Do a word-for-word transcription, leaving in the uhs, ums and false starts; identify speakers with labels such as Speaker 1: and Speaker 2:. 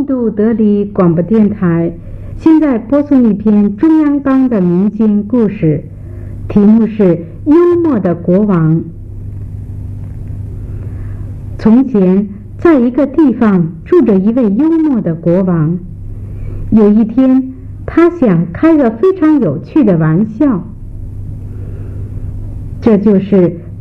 Speaker 1: 印度德里广播电台现在播送一篇中央邦的民间故事，题目是《幽默的国王》。从前，在一个地方住着一位幽默的国王。有一天，他想开个非常有趣的玩笑，这就是